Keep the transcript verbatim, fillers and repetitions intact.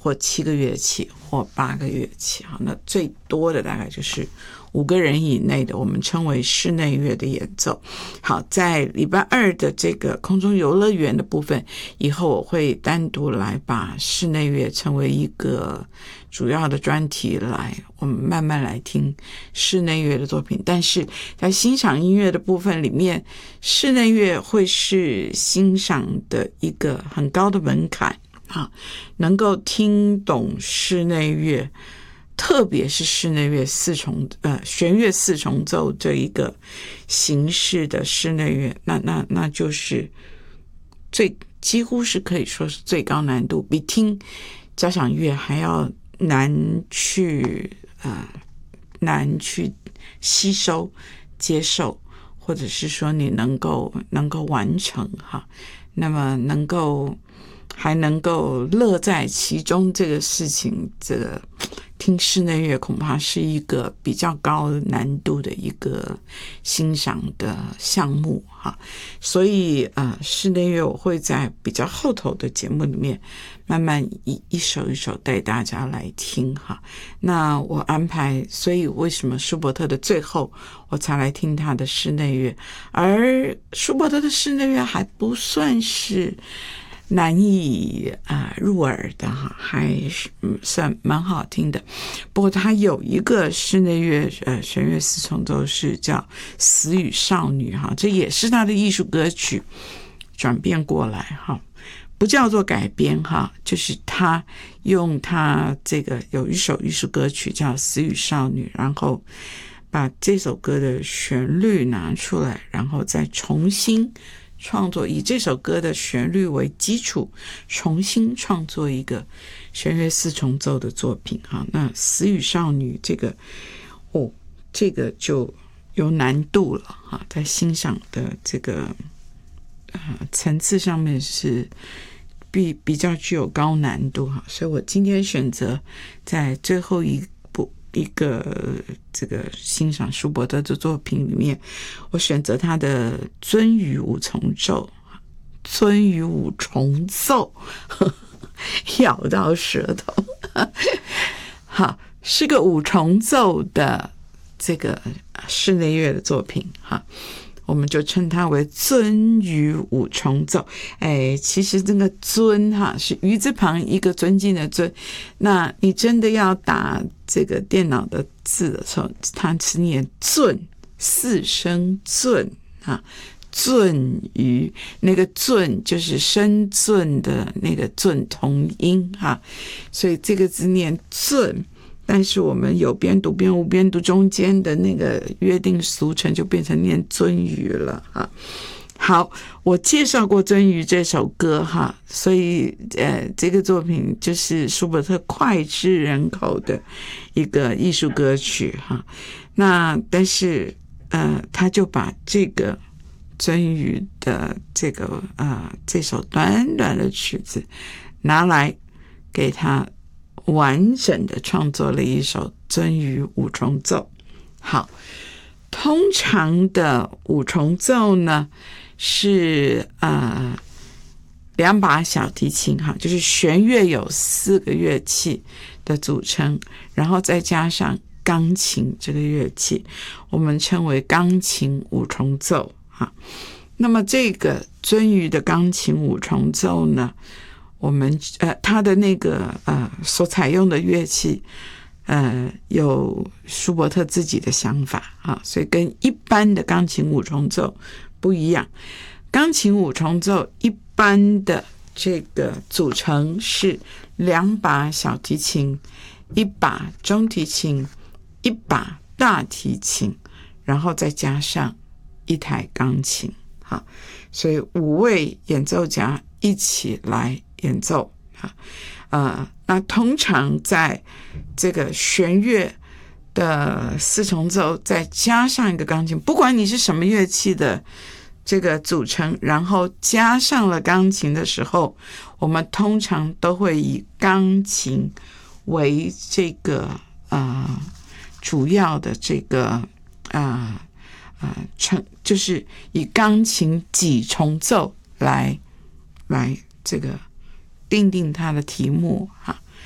或七个乐器或八个乐器，那最多的大概就是五个人以内的，我们称为室内乐的演奏。好，在礼拜二的这个空中游乐园的部分，以后我会单独来把室内乐成为一个主要的专题来，我们慢慢来听室内乐的作品。但是在欣赏音乐的部分里面，室内乐会是欣赏的一个很高的门槛啊，能够听懂室内乐，特别是室内乐四重呃弦乐四重奏这一个形式的室内乐，那那那就是最几乎是可以说是最高难度，比听交响乐还要难去呃难去吸收接受，或者是说你能够能够完成哈，那么能够还能够乐在其中，这个事情，这个听室内乐恐怕是一个比较高难度的一个欣赏的项目哈。所以呃，室内乐我会在比较后头的节目里面慢慢一一首一首带大家来听哈。那我安排，所以为什么舒伯特的最后我才来听他的室内乐，而舒伯特的室内乐还不算是难以啊、呃、入耳的哈，还是、嗯、算蛮好听的。不过他有一个室内乐呃弦乐四重奏是叫《死与少女》哈，这也是他的艺术歌曲转变过来哈，不叫做改编哈，就是他用他这个有一首艺术歌曲叫《死与少女》，然后把这首歌的旋律拿出来，然后再重新创作，以这首歌的旋律为基础，重新创作一个弦乐四重奏的作品哈。那死与少女这个哦，这个就有难度了哈，在欣赏的这个呃层次上面是比比较具有高难度哈，所以我今天选择在最后一一个这个欣赏舒伯特的作品里面，我选择他的鳟鱼五重奏，鳟鱼五重奏，呵呵咬到舌头，好，是个五重奏的这个室内乐的作品哈。我们就称它为鳟鱼五重奏。哎，其实这个尊哈是鱼字旁一个尊敬的尊，那你真的要打这个电脑的字的时候，它是念尊，四声尊啊，鳟鱼，那个鳟就是深鳟的那个鳟同音哈，所以这个字念鳟。但是我们有边读边无边读中间的那个约定俗成就变成念鳟鱼了哈。好，我介绍过鳟鱼这首歌哈，所以呃，这个作品就是舒伯特脍炙人口的一个艺术歌曲哈。那但是呃，他就把这个鳟鱼的这个呃这首短短的曲子拿来给他完整的创作了一首鳟鱼五重奏。好，通常的五重奏呢是呃两把小提琴哈，就是弦乐有四个乐器的组成，然后再加上钢琴这个乐器，我们称为钢琴五重奏哈。那么这个鳟鱼的钢琴五重奏呢，我们呃，他的那个呃所采用的乐器，呃，有舒伯特自己的想法啊，所以跟一般的钢琴五重奏不一样。钢琴五重奏一般的这个组成是两把小提琴，一把中提琴，一把大提琴，然后再加上一台钢琴，好，所以五位演奏家一起来演奏啊，呃，那通常在这个弦乐的四重奏再加上一个钢琴，不管你是什么乐器的这个组成，然后加上了钢琴的时候，我们通常都会以钢琴为这个呃主要的这个呃呃成，就是以钢琴几重奏来来这个定定它的题目哈。